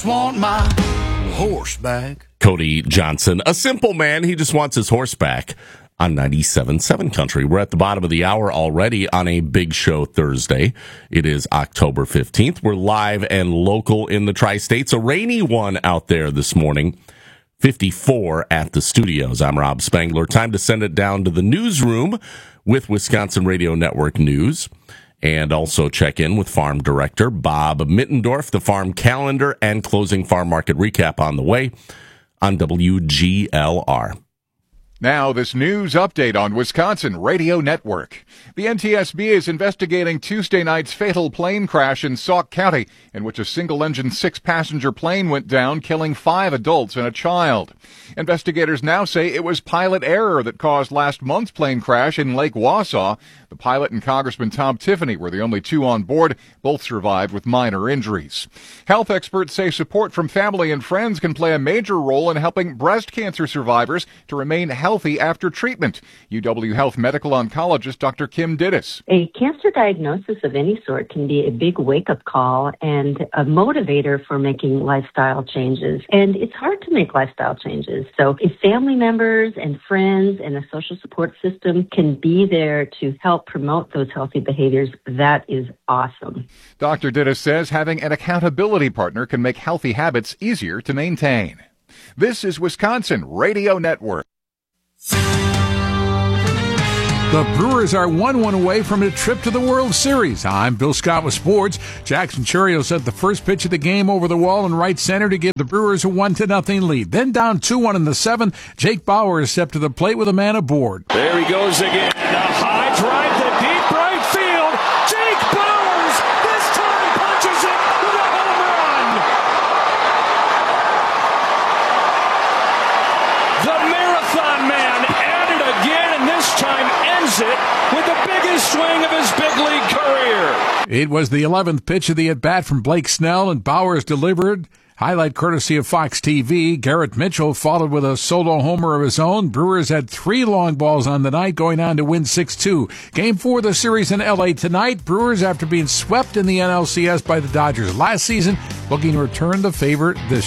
Want my horse back. Cody Johnson, a simple man. He just wants his horse back on 97.7 Country. We're at the bottom of the hour already on a big show Thursday. It is October 15th. We're live and local in the Tri-States. A rainy one out there this morning. 54 at the studios. I'm Rob Spangler. Time to send it down to the newsroom with Wisconsin Radio Network News. And also check in with Farm Director Bob Mittendorf. The farm calendar and closing farm market recap on the way on WGLR. Now, this news update on Wisconsin Radio Network. The NTSB is investigating Tuesday night's fatal plane crash in Sauk County, in which a single-engine 6-passenger plane went down, killing 5 adults and a child. Investigators now say it was pilot error that caused last month's plane crash in Lake Wausau. The pilot and Congressman Tom Tiffany were the only 2 on board. Both survived with minor injuries. Health experts say support from family and friends can play a major role in helping breast cancer survivors to remain healthy after treatment. UW Health medical oncologist Dr. Kim Dittis. A cancer diagnosis of any sort can be a big wake-up call and a motivator for making lifestyle changes. And it's hard to make lifestyle changes. So if family members and friends and a social support system can be there to help promote those healthy behaviors, that is awesome. Dr. Dittis says having an accountability partner can make healthy habits easier to maintain. This is Wisconsin Radio Network. The Brewers are 1-1 away from a trip to the World Series. I'm Bill Scott with sports. Jackson Cherio set the first pitch of the game over the wall in right center to give the Brewers a 1-0 lead. Then down 2-1 in the 7th, Jake Bauer stepped to the plate with a man aboard. There he goes again. A high drive to deep right field. Jake Bauer this time punches it with a home run. The Marathon Man at it again, and this time ends it with the biggest swing of his big league career. It was the 11th pitch of the at-bat from Blake Snell, and Bauer's delivered. Highlight courtesy of Fox TV. Garrett Mitchell followed with a solo homer of his own. Brewers had 3 long balls on the night, going on to win 6-2. Game 4 of the series in L.A. tonight. Brewers, after being swept in the NLCS by the Dodgers last season, looking to return the favorite this